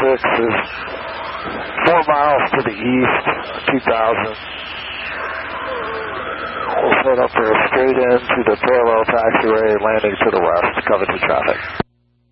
is 4 miles to the east, 2000. We'll head up there straight into the parallel taxiway, landing to the west, Covington traffic.